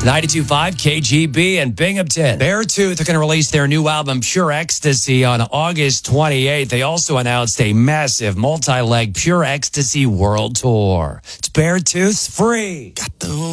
92.5 KGB and Binghamton. Beartooth are going to release their new album, Pure Ecstasy, on August 28th. They also announced a massive multi-leg Pure Ecstasy World Tour. It's Beartooth's free. Got the